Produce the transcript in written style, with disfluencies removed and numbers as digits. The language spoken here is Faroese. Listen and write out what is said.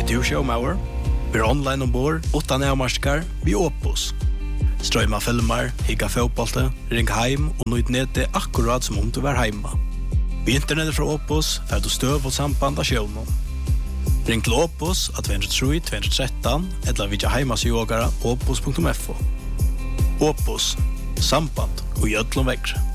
du showmauer? Vi online ombord, utan avmarskar, vi Opus. Strøyma filmer, higga fotbollte, ring heim og nøyd nede akkurat som om du var heima. Vi internettet fra Opus, fer du støv og samband av sjøvnen. Ring til Opus av 203-213, eller vidja heimasjogara opus.fo. Opus, samband og gjødlom vekkre.